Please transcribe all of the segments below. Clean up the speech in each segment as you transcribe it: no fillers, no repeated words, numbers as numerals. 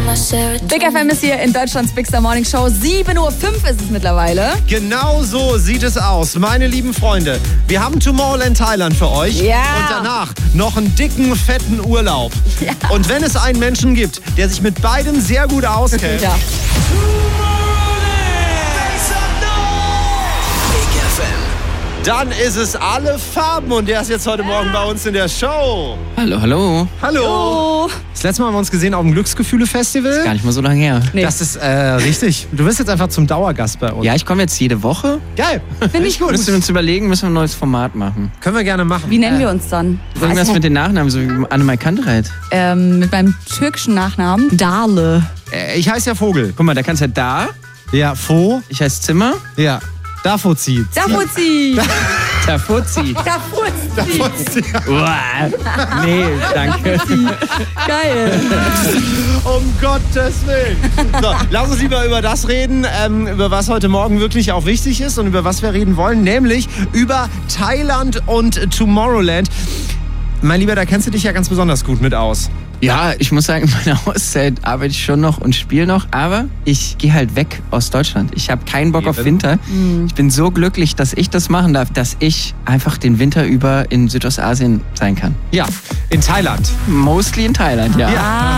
Big FM ist hier in Deutschlands Big Star Morning Show. 7:05 Uhr ist es mittlerweile. Genau so sieht es aus. Meine lieben Freunde, wir haben Tomorrowland Thailand für euch. Ja. Und danach noch einen dicken, fetten Urlaub. Ja. Und wenn es einen Menschen gibt, der sich mit beidem sehr gut auskennt... Ja. Dann ist es alle Farben und der ist jetzt heute Morgen bei uns in der Show. Hallo, hallo. Hallo. Das letzte Mal haben wir uns gesehen auf dem Glücksgefühle-Festival. Gar nicht mal so lange her. Nee. Das ist richtig. Du bist jetzt einfach zum Dauergast bei uns. Ja, ich komme jetzt jede Woche. Geil. Finde ich gut. Müssen wir uns überlegen, müssen wir ein neues Format machen. Können wir gerne machen. Wie nennen wir uns dann? Irgendwas mit den Nachnamen, so wie Annemai Kantereit. Mit meinem türkischen Nachnamen Dale. Ich heiße ja Vogel. Guck mal, da kannst du da. Ja, Fo. Ich heiße Zimmer. Ja. Dafozi. Dafuzi. Da Fuzzi. Dafuzi. Nee, danke. Geil. Um Gottes Willen. So, lass uns lieber über das reden, über was heute Morgen wirklich auch wichtig ist und über was wir reden wollen, nämlich über Thailand und Tomorrowland. Mein Lieber, da kennst du dich ja ganz besonders gut mit aus. Ja, ich muss sagen, in meiner Auszeit arbeite ich schon noch und spiele noch, aber ich gehe halt weg aus Deutschland. Ich habe keinen Bock auf Winter. Ich bin so glücklich, dass ich das machen darf, dass ich einfach den Winter über in Südostasien sein kann. Ja, in Thailand. Mostly in Thailand, ja.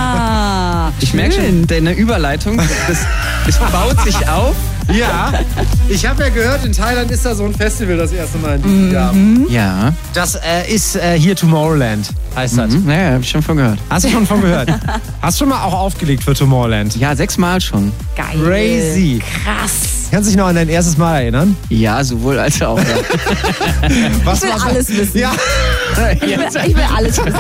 Ah, Ich merke schon, deine Überleitung, das baut sich auf. Ja, ich habe ja gehört, in Thailand ist da so ein Festival das erste Mal in diesem Jahr. Ja. Das ist hier Tomorrowland, heißt das. Naja, hab ich schon von gehört. Hast du schon von gehört? Hast du schon mal auch aufgelegt für Tomorrowland? Ja, 6 Mal schon. geil. Crazy. Krass. Kannst du dich noch an dein erstes Mal erinnern? Ja, sowohl als auch. Ja. Was Ich will war- alles wissen. Ja, Ich will alles wissen.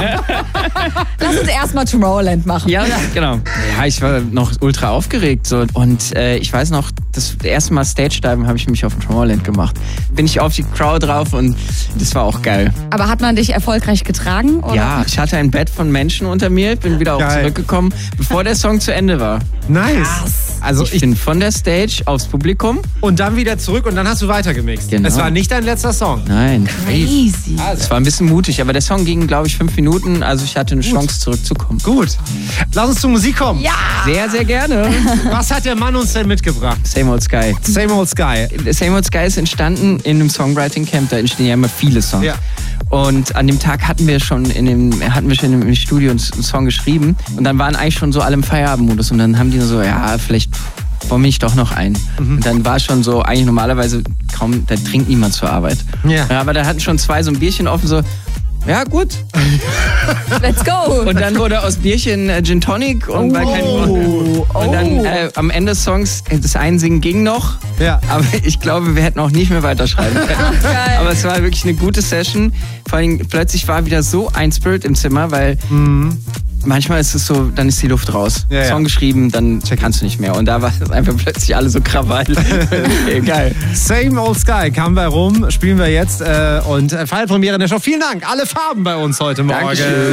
Lass uns erstmal Tomorrowland machen. Ja, genau. Ja, ich war noch ultra aufgeregt. So. Und ich weiß noch, das erste Mal Stage-Diven habe ich mich auf dem Tomorrowland gemacht. Bin ich auf die Crowd drauf und das war auch geil. Aber hat man dich erfolgreich getragen? Oder? Ja, ich hatte ein Bett von Menschen unter mir, bin wieder auch Geil. zurückgekommen, bevor der Song zu Ende war. nice. Also Ich bin von der Stage aufs Publikum. und dann wieder zurück und dann hast du weitergemixt. Genau. Es war nicht dein letzter Song. Nein. Crazy. Es war ein bisschen mutig, aber der Song ging, glaube ich, 5 Minuten. Also ich hatte eine Chance, zurückzukommen. Gut. Lass uns zur Musik kommen. Ja. Sehr, sehr gerne. Was hat der Mann uns denn mitgebracht? Same Old Sky. Same Old Sky. Same Old Sky ist entstanden in einem Songwriting Camp. Da entstehen ja immer viele Songs. Ja. Und an dem Tag hatten wir schon im Studio einen Song geschrieben. Und dann waren eigentlich schon so alle im Feierabendmodus. Und dann haben die nur so, ja, vielleicht wollen wir nicht doch noch ein. Und dann war schon so, eigentlich normalerweise kaum, da trinkt niemand zur Arbeit. Ja. Aber da hatten schon 2 so ein Bierchen offen, so, ja gut. Let's go. Und dann wurde aus Bierchen Gin Tonic und war kein Und dann am Ende des Songs, das Einsingen ging noch. Ja. Aber ich glaube, wir hätten auch nicht mehr weiterschreiben können. Geil. Aber es war wirklich eine gute Session. Vor allem plötzlich war wieder so ein Spirit im Zimmer, weil manchmal ist es so, dann ist die Luft raus. Ja, ja. Song geschrieben, dann kannst du nicht mehr. Und da war es einfach plötzlich alle so Krawall. Okay, geil. Same Old Sky kam bei rum, spielen wir jetzt und Feierpremiere in der Show. Vielen Dank, alle Farben bei uns heute Morgen. Dankeschön.